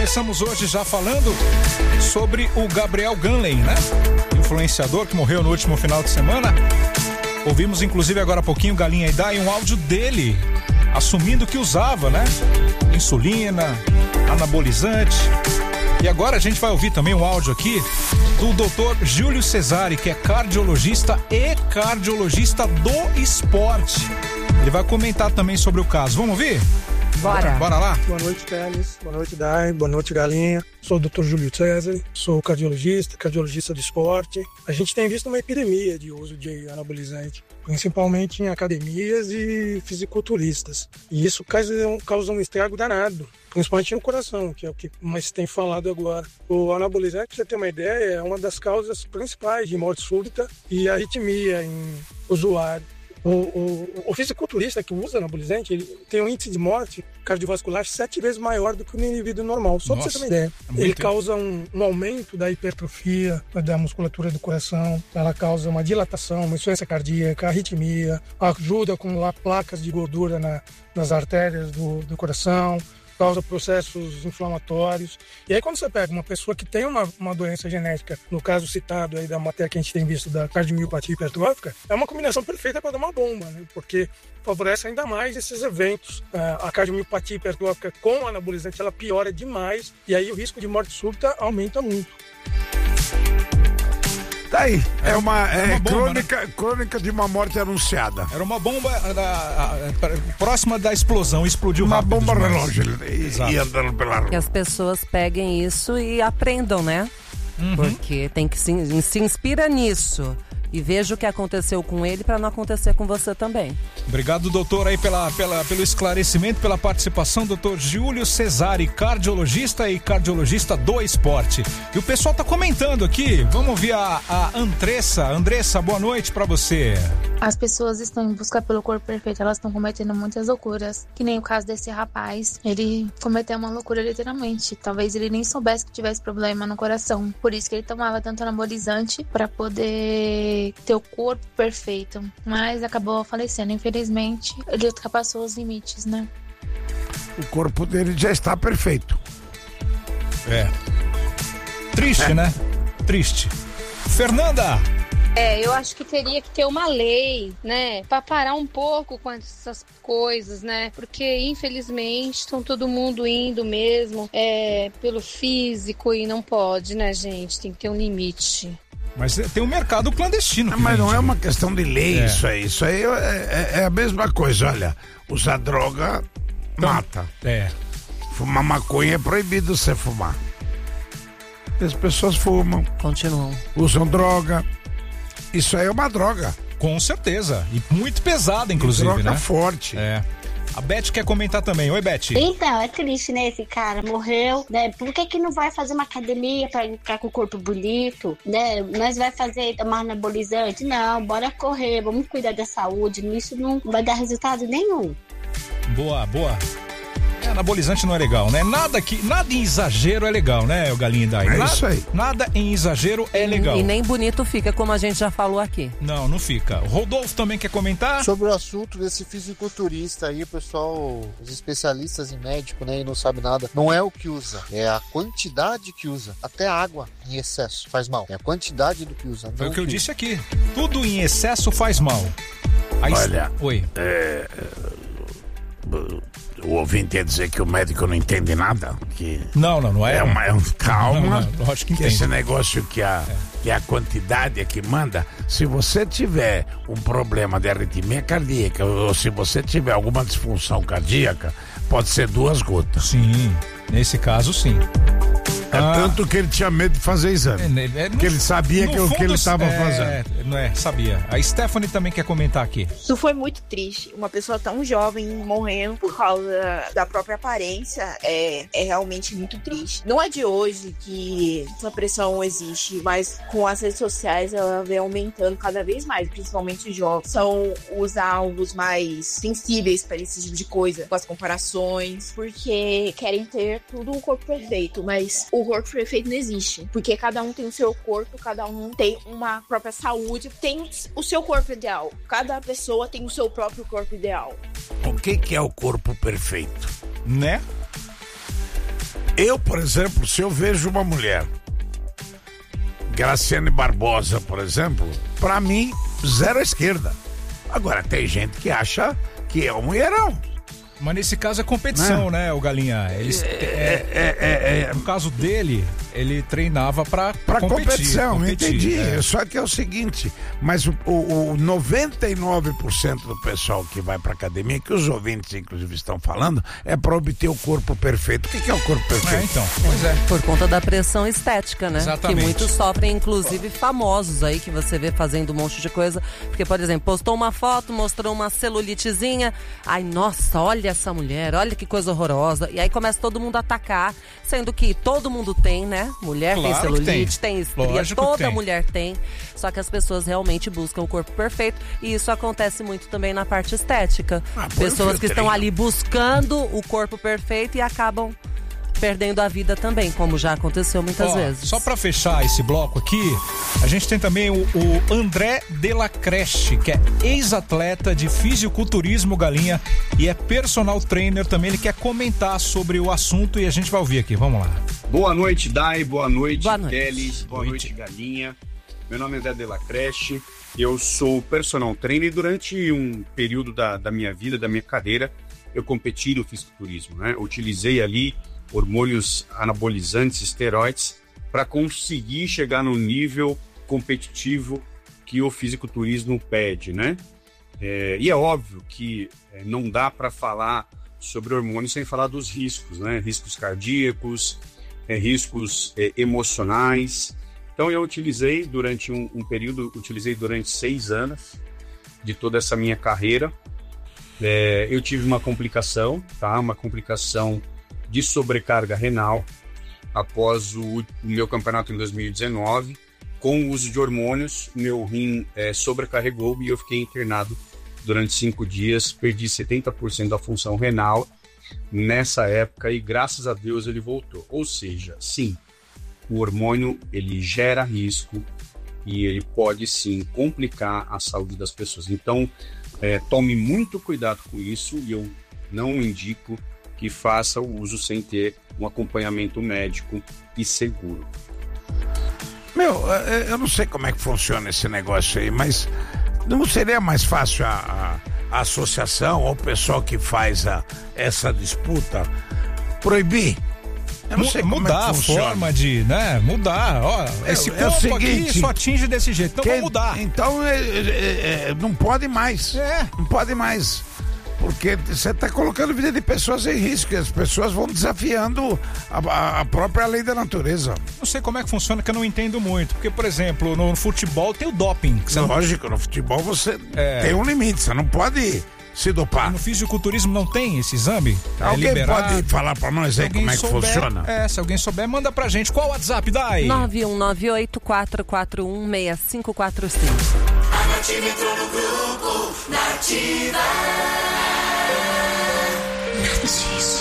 começamos hoje já falando sobre o Gabriel Ganley, né? Influenciador que morreu no último final de semana. Ouvimos inclusive agora há pouquinho, Galinha e Dai, um áudio dele assumindo que usava, né? Insulina, anabolizante. E agora a gente vai ouvir também um áudio aqui do Dr. Júlio Cesari, que é cardiologista e cardiologista do esporte. Ele vai comentar também sobre o caso. Vamos ouvir? Bora lá? Boa noite, Teles. Boa noite, Dai. Boa noite, Galinha. Sou o Dr. Júlio Cesari, sou cardiologista do esporte. A gente tem visto uma epidemia de uso de anabolizante, principalmente em academias e fisiculturistas. E isso causa um estrago danado, principalmente no coração, que é o que mais tem falado agora. O anabolizante, pra você ter uma ideia, é uma das causas principais de morte súbita e arritmia em usuário. O fisiculturista que usa anabolizante, ele tem um índice de morte cardiovascular 7 vezes maior do que o indivíduo normal. Só para você ter uma ideia. Ele causa um aumento da hipertrofia da musculatura do coração, ela causa uma dilatação, uma insuficiência cardíaca, arritmia, ajuda a acumular placas de gordura nas artérias do coração, causa processos inflamatórios. E aí quando você pega uma pessoa que tem uma doença genética, no caso citado aí da matéria que a gente tem visto da cardiomiopatia hipertrófica, é uma combinação perfeita para dar uma bomba, né? Porque favorece ainda mais esses eventos. A cardiomiopatia hipertrófica com anabolizante, ela piora demais e aí o risco de morte súbita aumenta muito. Tá aí, é uma bomba, crônica de uma morte anunciada. Era uma bomba próxima da explosão, explodiu uma rápido. Uma bomba demais. relógio e andando pela rua. Que as pessoas peguem isso e aprendam, né? Porque tem que se inspira nisso. E veja o que aconteceu com ele para não acontecer com você também. Obrigado, doutor, aí pelo esclarecimento, pela participação, doutor Júlio Cesari, cardiologista e cardiologista do esporte. E o pessoal tá comentando aqui, vamos ouvir a Andressa. Andressa, boa noite para você. As pessoas estão em busca pelo corpo perfeito, elas estão cometendo muitas loucuras, que nem o caso desse rapaz. Ele cometeu uma loucura literalmente, talvez ele nem soubesse que tivesse problema no coração, por isso que ele tomava tanto anabolizante para poder ter o corpo perfeito, mas acabou falecendo. Infelizmente, ele ultrapassou os limites, né? O corpo dele já está perfeito. Triste, né? Triste. Fernanda! Eu acho que teria que ter uma lei, né, para parar um pouco com essas coisas, né, porque infelizmente estão todo mundo indo mesmo pelo físico e não pode, né, gente, tem que ter um limite. Mas tem um mercado clandestino. Mas não é uma questão de lei isso aí é a mesma coisa, olha, usar droga mata. Fumar maconha é proibido você fumar. As pessoas fumam. Continuam. Usam droga. Isso aí é uma droga. Com certeza. E muito pesada, inclusive, droga, né? Forte. A Beth quer comentar também. Oi, Beth. Então, é triste, né? Esse cara morreu, né? Por que não vai fazer uma academia pra ficar com o corpo bonito, né? Nós vai tomar anabolizante? Não, bora correr, vamos cuidar da saúde. Nisso não vai dar resultado nenhum. Boa. Anabolizante não é legal, né? Nada em exagero é legal, né, o Galinha Dai? Isso aí. Nada em exagero é legal. E nem bonito fica, como a gente já falou aqui. Não fica. O Rodolfo também quer comentar? Sobre o assunto desse fisiculturista aí, o pessoal, os especialistas em médico, né, e não sabe nada, não é o que usa, é a quantidade que usa. Até água em excesso faz mal. É a quantidade do que usa. Foi o que eu disse aqui. Tudo em excesso faz mal. Olha, Oi. O ouvinte ia dizer que o médico não entende nada? Que não é. Calma. Não, lógico que entende. Esse negócio que a quantidade é que manda, se você tiver um problema de arritmia cardíaca ou se você tiver alguma disfunção cardíaca, pode ser 2 gotas. Sim, nesse caso sim. Tanto que ele tinha medo de fazer exame. Porque ele sabia que o que ele estava fazendo. Sabia. A Stephanie também quer comentar aqui. Isso foi muito triste. Uma pessoa tão jovem morrendo por causa da própria aparência é realmente muito triste. Não é de hoje que essa pressão existe, mas com as redes sociais ela vem aumentando cada vez mais, principalmente os jovens. São os alvos mais sensíveis para esse tipo de coisa, com as comparações, porque querem ter tudo um corpo perfeito, mas o corpo perfeito não existe, porque cada um tem o seu corpo, cada um tem uma própria saúde, tem o seu corpo ideal. Cada pessoa tem o seu próprio corpo ideal. O que é o corpo perfeito? Né? Eu, por exemplo, se eu vejo uma mulher, Graciane Barbosa, por exemplo, pra mim, zero à esquerda. Agora, tem gente que acha que é um mulherão. Mas nesse caso é competição, né, o Galinha? No caso dele, ele treinava pra competição, entendi. Só que é o seguinte, mas o 99% do pessoal que vai pra academia, que os ouvintes inclusive estão falando, é pra obter o corpo perfeito. O que é o corpo perfeito? Então, pois é. Por conta da pressão estética, né? Exatamente. Que muitos sofrem, inclusive famosos aí, que você vê fazendo um monte de coisa. Porque, por exemplo, postou uma foto, mostrou uma celulitezinha. Ai, nossa, olha essa mulher, olha que coisa horrorosa. E aí começa todo mundo a atacar, sendo que todo mundo tem, né? Mulher claro tem celulite, tem estria, lógico, toda mulher tem. Só que as pessoas realmente buscam o corpo perfeito. E isso acontece muito também na parte estética. Pessoas que estão ali buscando o corpo perfeito e acabam perdendo a vida também, como já aconteceu muitas vezes. Só pra fechar esse bloco aqui, a gente tem também o André Della Creche, que é ex-atleta de fisiculturismo, Galinha, e é personal trainer também. Ele quer comentar sobre o assunto e a gente vai ouvir aqui. Vamos lá. Boa noite, Dai. Boa noite, Kelly. Boa noite, Galinha. Meu nome é André Della Creche. Eu sou personal trainer e durante um período da minha vida, da minha carreira, eu competi no fisiculturismo, né? Eu utilizei ali hormônios anabolizantes, esteroides, para conseguir chegar no nível competitivo que o fisiculturismo pede, né? E é óbvio que não dá para falar sobre hormônios sem falar dos riscos, né? Riscos cardíacos, riscos emocionais. Então eu utilizei durante um período, durante 6 anos de toda essa minha carreira. Eu tive uma complicação, tá? Uma complicação de sobrecarga renal após o meu campeonato em 2019. Com o uso de hormônios, meu rim sobrecarregou e eu fiquei internado durante 5 dias. Perdi 70% da função renal nessa época e graças a Deus ele voltou. Ou seja, sim, o hormônio ele gera risco e ele pode sim complicar a saúde das pessoas. Então, tome muito cuidado com isso e eu não indico que faça o uso sem ter um acompanhamento médico e seguro. Eu não sei como é que funciona esse negócio aí, mas não seria mais fácil a associação ou o pessoal que faz essa disputa proibir? Eu não sei como mudar é que funciona. A forma de, né? Mudar. Ó, esse corpo o seguinte, aqui só atinge desse jeito. Então vamos mudar. Então não pode mais. Não pode mais. Porque você está colocando a vida de pessoas em risco, e as pessoas vão desafiando a própria lei da natureza. Não sei como é que funciona, que eu não entendo muito. Porque, por exemplo, no futebol tem o doping. Lógico, no futebol você tem um limite, você não pode se dopar. E no fisiculturismo não tem esse exame? Alguém pode falar pra nós aí como é que funciona? Se alguém souber, manda pra gente. Qual o WhatsApp, Dai? 91984416545. A Nativa entrou no grupo Nativa.